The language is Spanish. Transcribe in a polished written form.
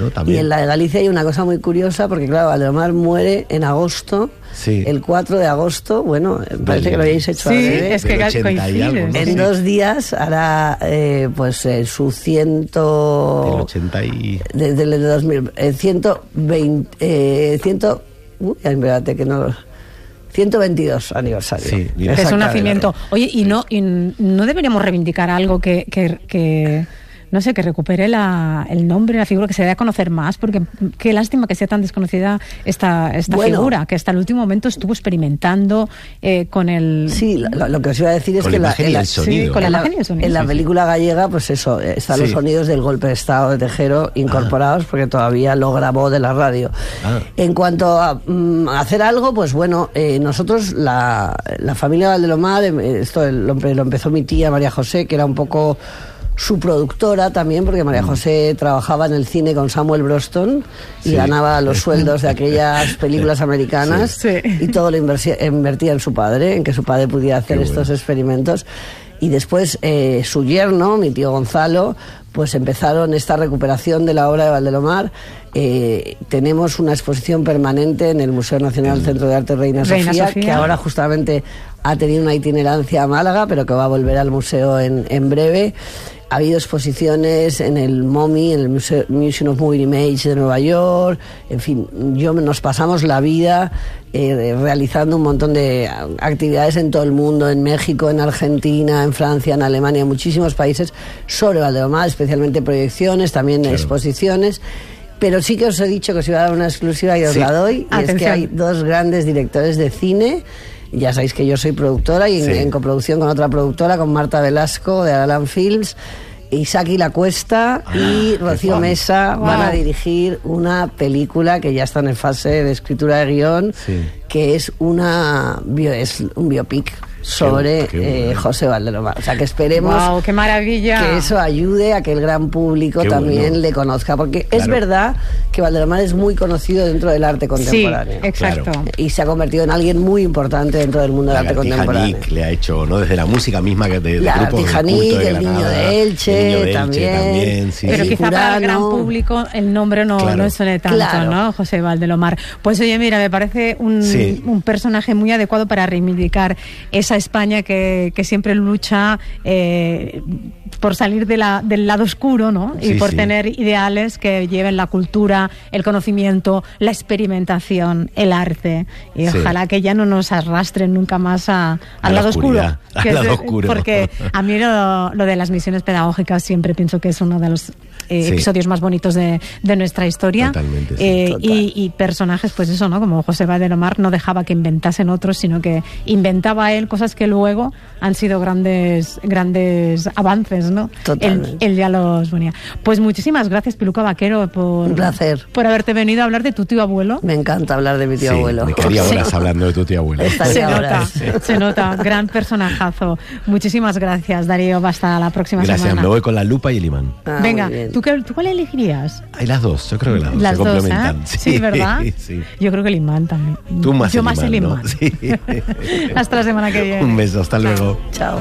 ¿no? También. Y en la de Galicia hay una cosa muy curiosa, porque claro, Valdelomar muere en agosto, el 4 de agosto, bueno, parece que lo habéis hecho sí, adrede. es que coincide. En 2 días hará su 100... Del 80 y... Desde el 2000... 120... espérate que no... 122 aniversario. Sí, es un nacimiento. Oye, y no deberíamos reivindicar algo que no sé, que recupere el nombre, la figura, que se dé a conocer más, porque qué lástima que sea tan desconocida esta figura, que hasta el último momento estuvo experimentando con el... Sí, lo que os iba a decir es que con la imagen y el sonido. En la película gallega, pues eso, están los sonidos del golpe de Estado de Tejero incorporados, porque todavía lo grabó de la radio. En cuanto a hacer algo, pues bueno, nosotros, la familia Valdelomar, esto lo empezó mi tía María José, que era un poco su productora también, porque María José trabajaba en el cine con Samuel Broston y ganaba los sueldos de aquellas películas americanas, y todo lo invertía en su padre, en que su padre pudiera hacer estos experimentos. Y después su yerno, mi tío Gonzalo, pues empezaron esta recuperación de la obra de Valdelomar. Tenemos una exposición permanente en el Museo Nacional Centro de Arte Reina Sofía, que ahora justamente ha tenido una itinerancia a Málaga, pero que va a volver al museo en breve. Ha habido exposiciones en el MoMI, en el Museum of Moving Image de Nueva York. En fin, nos pasamos la vida realizando un montón de actividades en todo el mundo, en México, en Argentina, en Francia, en Alemania, en muchísimos países, sobre Valdelomar, especialmente proyecciones, también exposiciones. Pero sí que os he dicho que os iba a dar una exclusiva y os la doy. Y es que hay 2 grandes directores de cine. Ya sabéis que yo soy productora y en coproducción con otra productora, con Marta Velasco de Alan Films, Isaki La Cuesta y Rocío Mesa van a dirigir una película que ya está en fase de escritura de guión, que es un biopic sobre José Valdelomar. O sea, que esperemos ¡qué maravilla! Que eso ayude a que el gran público también le conozca, porque es verdad que Valdelomar es muy conocido dentro del arte contemporáneo. Sí, exacto. Y se ha convertido en alguien muy importante dentro del mundo del arte contemporáneo. Le ha hecho, ¿no? Desde la música misma de grupos de culto de el Niño de Elche, también pero quizá para el gran público el nombre no suene tanto, ¿no? José Valdelomar. Pues oye, mira, me parece un personaje muy adecuado para reivindicar esa España que siempre lucha por salir del lado oscuro, ¿no? Y por tener ideales que lleven la cultura, el conocimiento, la experimentación, el arte. Y ojalá que ya no nos arrastren nunca más al lado oscuro. Porque a mí lo de las misiones pedagógicas siempre pienso que es uno de los episodios más bonitos de nuestra historia. Totalmente, y personajes, pues eso, ¿no? Como José Valdelomar no dejaba que inventasen otros, sino que inventaba él cosas que luego han sido grandes avances, ¿no? Totalmente. Él ya los ponía. Pues muchísimas gracias, Piluca Vaquero, un placer. por haberte venido a hablar de tu tío abuelo. Me encanta hablar de mi tío abuelo. Me quedaría horas hablando de tu tío abuelo. Se nota, gran personajazo. Muchísimas gracias, Darío. Hasta la próxima semana. Gracias, me voy con la lupa y el imán. Venga, ¿tú cuál elegirías? Hay las dos, yo creo que las dos se complementan. Sí, ¿verdad? Sí. Yo creo que el imán también. Tú más yo el más imán, el imán. ¿no? Sí. Hasta la semana que viene. Un beso, hasta luego. Chao.